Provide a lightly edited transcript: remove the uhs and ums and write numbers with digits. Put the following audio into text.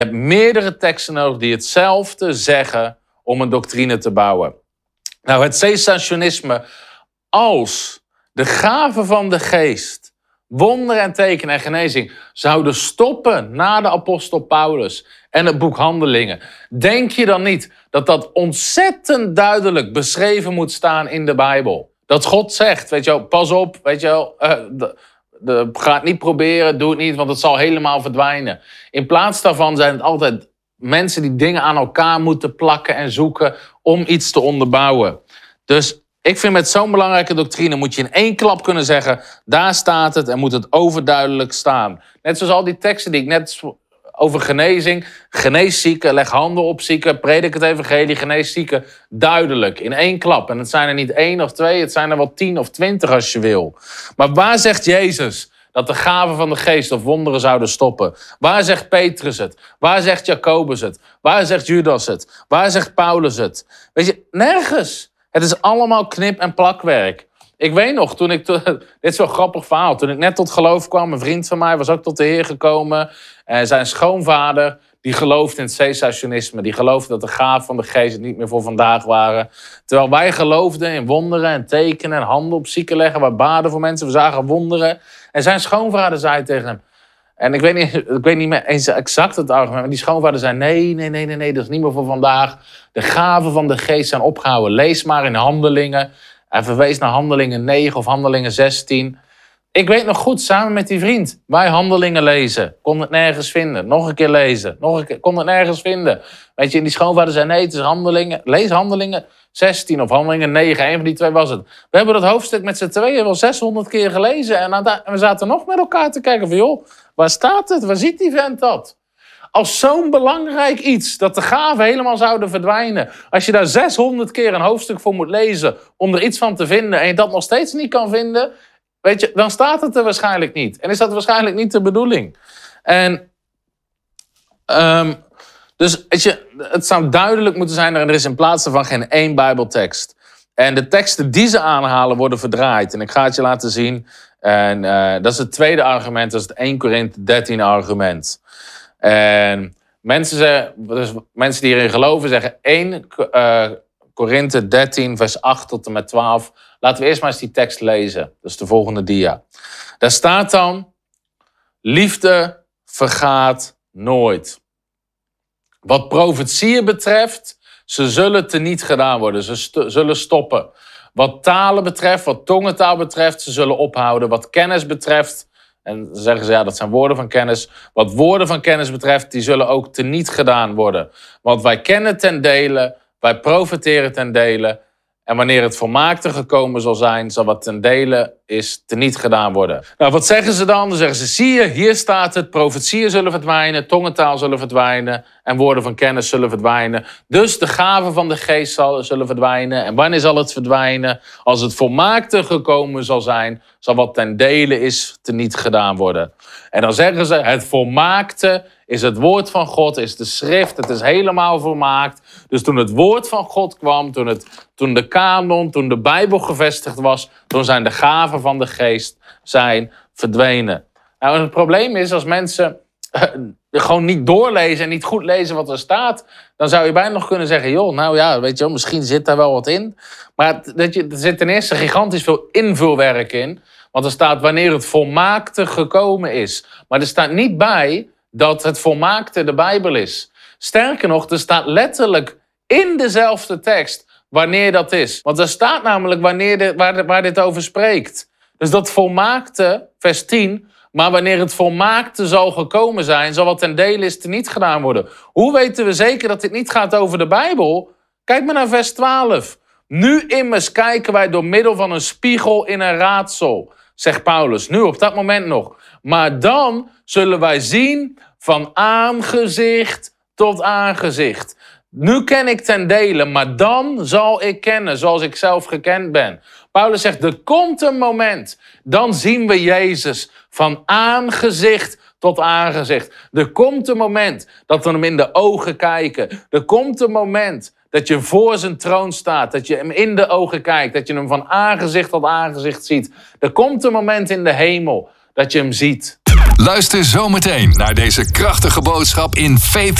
Je hebt meerdere teksten nodig die hetzelfde zeggen om een doctrine te bouwen. Nou, het cessationisme als de gaven van de geest, wonderen en tekenen en genezing, zouden stoppen na de apostel Paulus en het boek Handelingen. Denk je dan niet dat dat ontzettend duidelijk beschreven moet staan in de Bijbel? Dat God zegt, weet je wel, pas op, weet je wel, ga het niet proberen, doe het niet, want het zal helemaal verdwijnen. In plaats daarvan zijn het altijd mensen die dingen aan elkaar moeten plakken en zoeken om iets te onderbouwen. Dus ik vind met zo'n belangrijke doctrine moet je in één klap kunnen zeggen, daar staat het en moet het overduidelijk staan. Net zoals al die teksten die ik net over genezing, genees zieken, leg handen op zieken, predik het evangelie, genees zieken, duidelijk, in één klap. En het zijn er niet 1 of 2, het zijn er wel 10 of 20 als je wil. Maar waar zegt Jezus dat de gaven van de geest of wonderen zouden stoppen? Waar zegt Petrus het? Waar zegt Jacobus het? Waar zegt Judas het? Waar zegt Paulus het? Weet je, nergens. Het is allemaal knip- en plakwerk. Ik weet nog, dit is wel een grappig verhaal. Toen ik net tot geloof kwam, een vriend van mij was ook tot de Heer gekomen. En zijn schoonvader, die geloofde in het cessationisme. Die geloofde dat de gaven van de geest niet meer voor vandaag waren. Terwijl wij geloofden in wonderen en tekenen en handen op zieken leggen. We baden voor mensen, we zagen wonderen. En zijn schoonvader zei tegen hem. En ik weet niet meer eens exact het argument. Maar die schoonvader zei, nee, dat is niet meer voor vandaag. De gaven van de geest zijn opgehouden. Lees maar in Handelingen. Hij verwees naar Handelingen 9 of Handelingen 16. Ik weet nog goed, samen met die vriend, wij Handelingen lezen. Kon het nergens vinden. Nog een keer lezen. Nog een keer, kon het nergens vinden. Weet je, en die schoonvader zei, nee, het is Handelingen. Lees Handelingen 16 of Handelingen 9. Een van die twee was het. We hebben dat hoofdstuk met z'n tweeën wel 600 keer gelezen. En we zaten nog met elkaar te kijken van, joh, waar staat het? Waar ziet die vent dat? Als zo'n belangrijk iets, dat de gaven helemaal zouden verdwijnen. Als je daar 600 keer een hoofdstuk voor moet lezen om er iets van te vinden en je dat nog steeds niet kan vinden, weet je, dan staat het er waarschijnlijk niet. En is dat waarschijnlijk niet de bedoeling. En dus weet je, het zou duidelijk moeten zijn, er is in plaats daarvan geen 1 Bijbeltekst. En de teksten die ze aanhalen worden verdraaid. En ik ga het je laten zien. En dat is het tweede argument, dat is het 1 Korinthe 13 argument. En mensen die hierin geloven zeggen 1 Korinthe 13 vers 8 tot en met 12. Laten we eerst maar eens die tekst lezen. Dat is de volgende dia. Daar staat dan, liefde vergaat nooit. Wat profetieën betreft, ze zullen teniet gedaan worden. Ze zullen stoppen. Wat talen betreft, wat tongentaal betreft, ze zullen ophouden. Wat kennis betreft, en dan zeggen ze, ja, dat zijn woorden van kennis. Wat woorden van kennis betreft, die zullen ook teniet gedaan worden. Want wij kennen ten dele, wij profiteren ten dele. En wanneer het volmaakte gekomen zal zijn, zal wat ten dele is teniet gedaan worden. Nou, wat zeggen ze dan? Dan zeggen ze, zie je, hier staat het, profetieën zullen verdwijnen, tongentaal zullen verdwijnen en woorden van kennis zullen verdwijnen. Dus de gaven van de geest zullen verdwijnen. En wanneer zal het verdwijnen? Als het volmaakte gekomen zal zijn, zal wat ten dele is teniet gedaan worden. En dan zeggen ze, het volmaakte is het woord van God, is de schrift, het is helemaal volmaakt. Dus toen het woord van God kwam, toen de kanon, toen de Bijbel gevestigd was, toen zijn de gaven van de geest verdwenen. Nou, en het probleem is, als mensen gewoon niet doorlezen en niet goed lezen wat er staat, dan zou je bijna nog kunnen zeggen, joh, nou ja, weet je wel, misschien zit daar wel wat in. Maar er zit ten eerste gigantisch veel invulwerk in. Want er staat wanneer het volmaakte gekomen is. Maar er staat niet bij dat het volmaakte de Bijbel is. Sterker nog, er staat letterlijk in dezelfde tekst wanneer dat is. Want er staat namelijk waar dit over spreekt. Dus dat volmaakte, vers 10, maar wanneer het volmaakte zal gekomen zijn, zal wat ten dele is teniet gedaan worden. Hoe weten we zeker dat dit niet gaat over de Bijbel? Kijk maar naar vers 12. Nu immers kijken wij door middel van een spiegel in een raadsel, zegt Paulus. Nu, op dat moment nog. Maar dan zullen wij zien van aangezicht tot aangezicht. Nu ken ik ten dele, maar dan zal ik kennen zoals ik zelf gekend ben. Paulus zegt, er komt een moment, dan zien we Jezus van aangezicht tot aangezicht. Er komt een moment dat we hem in de ogen kijken. Er komt een moment dat je voor zijn troon staat, dat je hem in de ogen kijkt, dat je hem van aangezicht tot aangezicht ziet. Er komt een moment in de hemel dat je hem ziet. Luister zometeen naar deze krachtige boodschap in Faith